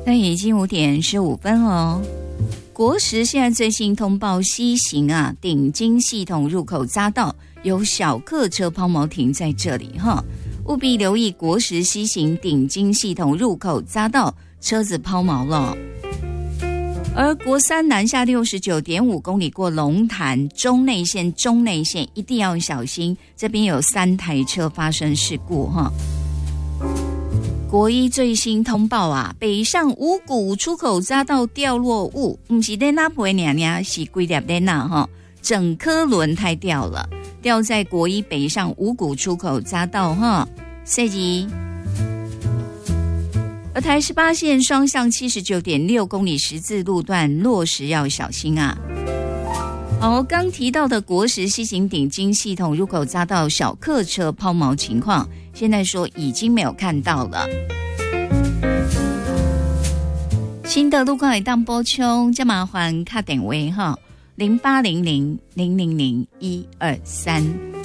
但已经5:15哦。国时现在最新通报西行啊，顶金系统入口匝道有小客车抛锚停在这里哈，务必留意国时西行顶金系统入口匝道车子抛锚了。而国三南下69.5公里过龙潭中内线一定要小心，这边有3台车发生事故哈。国一最新通报啊，北上五股出口匝道掉落物，不是在那不娘娘，是几粒在那哈，整颗轮胎掉了，掉在国一北上五股出口匝道哈，设计。而台18线双向79.6公里十字路段落实要小心啊。好，刚提到的国时西行顶金系统入口匝道小客车抛锚情况，现在说已经没有看到了。新的路况会当补充，这麻烦打电话哈，0800000123。